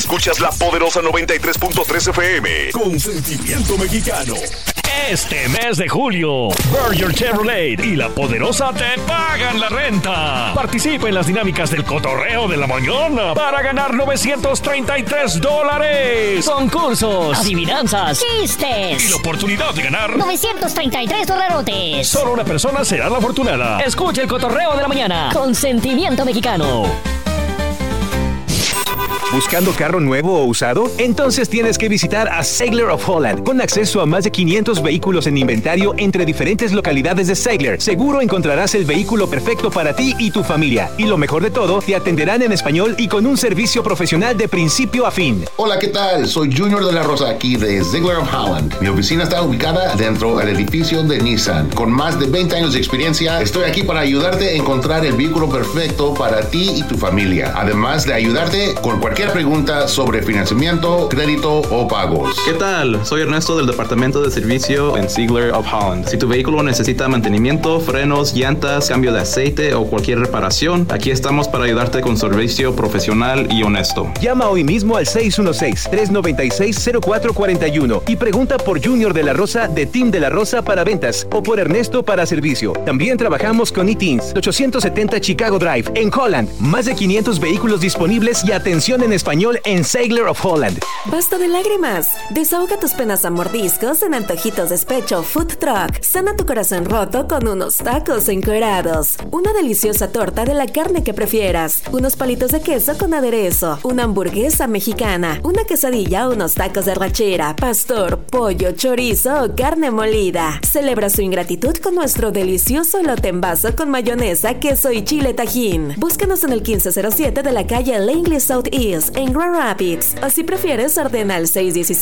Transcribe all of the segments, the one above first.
Escuchas La Poderosa 93.3 FM con sentimiento mexicano. Este mes de julio, Berger Chevrolet y La Poderosa te pagan la renta. Participa en las dinámicas del cotorreo de la mañana para ganar $933. Concursos, adivinanzas, chistes y la oportunidad de ganar $933. Solo una persona será la afortunada. Escucha el cotorreo de la mañana con sentimiento mexicano. ¿Buscando carro nuevo o usado? Entonces tienes que visitar a Seigler of Holland, con acceso a más de 500 vehículos en inventario entre diferentes localidades de Seigler. Seguro encontrarás el vehículo perfecto para ti y tu familia. Y lo mejor de todo, te atenderán en español y con un servicio profesional de principio a fin. Hola, ¿qué tal? Soy Junior de la Rosa, aquí de Seigler of Holland. Mi oficina está ubicada dentro del edificio de Nissan. Con más de 20 años de experiencia, estoy aquí para ayudarte a encontrar el vehículo perfecto para ti y tu familia. Además de ayudarte con cualquier pregunta sobre financiamiento, crédito o pagos. ¿Qué tal? Soy Ernesto del Departamento de Servicio en Seigler of Holland. Si tu vehículo necesita mantenimiento, frenos, llantas, cambio de aceite o cualquier reparación, aquí estamos para ayudarte con servicio profesional y honesto. Llama hoy mismo al 616-396-0441 y pregunta por Junior de la Rosa de Team de la Rosa para ventas o por Ernesto para servicio. También trabajamos con eTeens, 870 Chicago Drive en Holland. Más de 500 vehículos disponibles y atención en español en Seigler of Holland. Basta de lágrimas. Desahoga tus penas a mordiscos en Antojitos Despecho Food Truck. Sana tu corazón roto con unos tacos encuerados. Una deliciosa torta de la carne que prefieras. Unos palitos de queso con aderezo. Una hamburguesa mexicana. Una quesadilla, unos tacos de arrachera, pastor, pollo, chorizo o carne molida. Celebra su ingratitud con nuestro delicioso elote en vaso con mayonesa, queso y chile tajín. Búscanos en el 1507 de la calle Langley Southeast en Grand Rapids, o si prefieres ordena al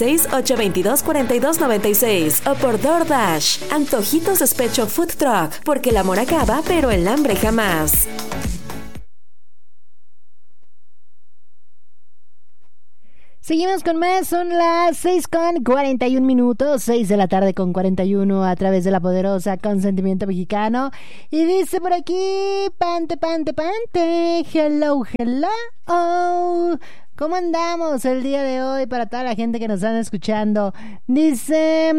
616-822-4296 o por DoorDash. Antojitos Despecho Food Truck, porque el amor acaba pero el hambre jamás. Seguimos con más, son las 6:41, 6 de la tarde con 41 a través de La Poderosa con sentimiento mexicano. Y dice por aquí, pante, hello, ¿cómo andamos el día de hoy para toda la gente que nos están escuchando? Dice...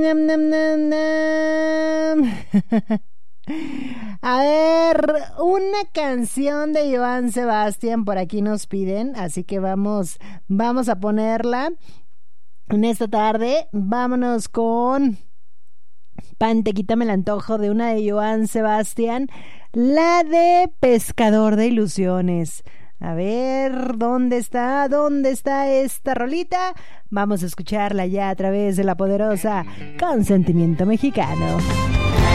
A ver, una canción de Joan Sebastián por aquí nos piden, así que vamos a ponerla en esta tarde. Vámonos con Pante, quítame el antojo, de una de Joan Sebastián, la de Pescador de Ilusiones. A ver, ¿dónde está esta rolita? Vamos a escucharla ya a través de La Poderosa con sentimiento mexicano.